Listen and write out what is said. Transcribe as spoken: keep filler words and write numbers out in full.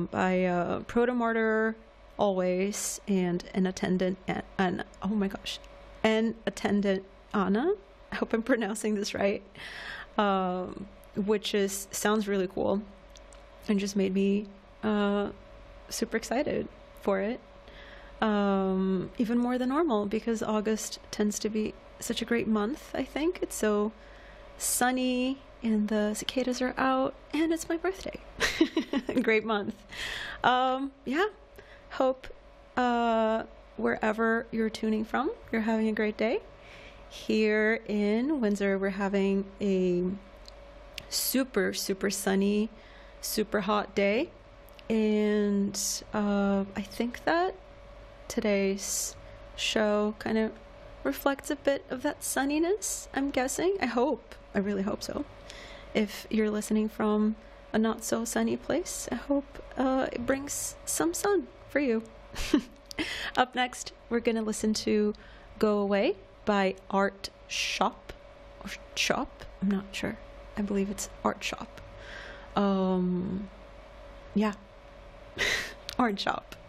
um, by uh, Protomartyr, Always, and an attendant, and, and oh my gosh, an attendant Anna. I hope I'm pronouncing this right. Um, which is sounds really cool, and just made me uh, super excited for it. Um, even more than normal, because August tends to be such a great month. I think it's so sunny and the cicadas are out, and it's my birthday. Great month. Um, yeah. Hope uh, wherever you're tuning from, you're having a great day. Here in Windsor, we're having a super, super sunny, super hot day. And uh, I think that today's show kind of reflects a bit of that sunniness, I'm guessing. I hope. I really hope so. If you're listening from a not so sunny place, I hope uh, it brings some sun for you. Up next, we're going to listen to Go Away by Art Shop. Or Shop? I'm not sure. I believe it's Art Shop. Um, yeah. Art Shop.